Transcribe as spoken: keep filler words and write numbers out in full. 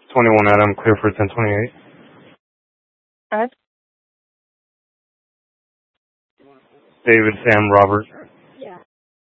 twenty-one Adam, clear for ten twenty-eight. Ed? David, Sam, Robert.